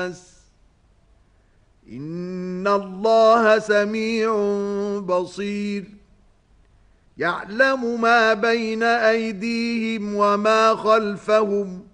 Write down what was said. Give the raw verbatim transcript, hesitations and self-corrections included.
إن الله سميع بصير يعلم ما بين أيديهم وما خلفهم